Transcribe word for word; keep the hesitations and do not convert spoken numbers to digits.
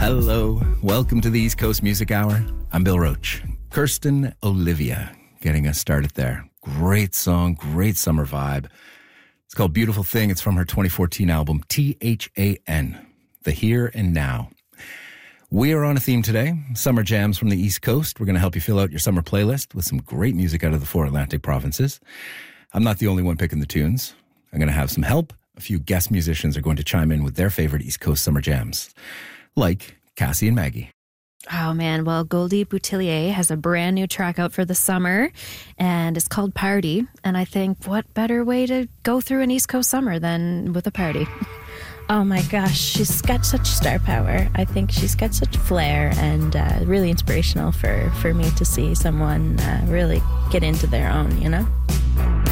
Hello, welcome to the East Coast Music Hour. I'm Bill Roach. Kirsten Olivia getting us started there. Great song, great summer vibe. It's called Beautiful Thing. It's from her twenty fourteen album, T H A N, The Here and Now. We are on a theme today, summer jams from the East Coast. We're going to help you fill out your summer playlist with some great music out of the four Atlantic provinces. I'm not the only one picking the tunes. I'm going to have some help. A few guest musicians are going to chime in with their favorite East Coast summer jams, like Cassie and Maggie. Oh, man. Well, Goldie Boutillier has a brand new track out for the summer, and it's called Party. And I think what better way to go through an East Coast summer than with a party? Oh, my gosh. She's got such star power. I think she's got such flair, and uh, really inspirational for, for me to see someone uh, really get into their own, you know?